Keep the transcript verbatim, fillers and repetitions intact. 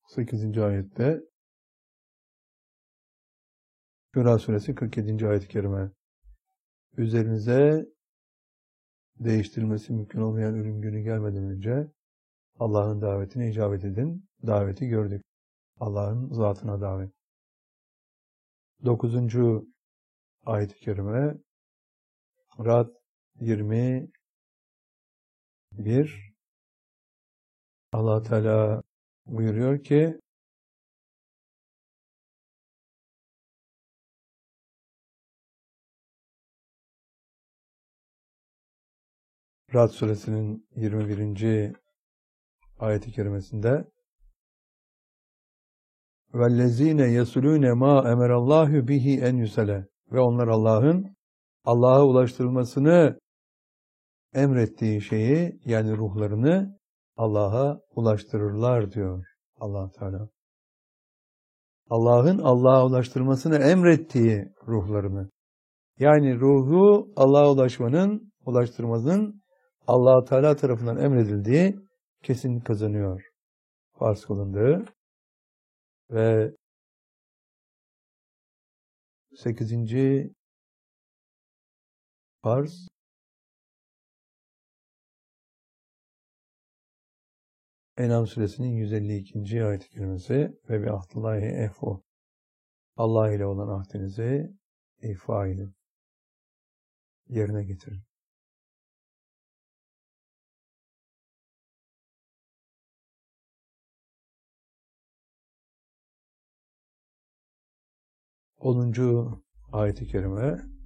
sekizinci ayette, Şura suresi kırk yedinci ayet-i kerime. Üzerinize değiştirilmesi mümkün olmayan ölüm günü gelmeden önce Allah'ın davetine icabet edin. Daveti gördük. Allah'ın zatına davet. dokuzuncu ayet-i kerime, Ra'd yirmi bir. Allah Teala buyuruyor ki, Ra'd suresinin yirmi birinci ayet-i kerimesinde, وَالَّذ۪ينَ يَسُلُونَ مَا اَمَرَ اللّٰهُ بِهِ اَنْ يُسَلَ Ve onlar Allah'ın Allah'a ulaştırılmasını emrettiği şeyi, yani ruhlarını Allah'a ulaştırırlar diyor Allah Teala. Allah'ın Allah'a ulaştırmasını emrettiği ruhlarını. Yani ruhu Allah'a ulaşmanın, ulaştırmanın Allah Teala tarafından emredildiği kesin kazanıyor. Farz kılındığı ve sekizinci farz, En'am suresinin yüz elli ikinci ayet-i kerimesi ve bi ahdillahi efu. Allah ile olan ahdinizi ifa edin. Yerine getirin. onuncu ayet-i kerime,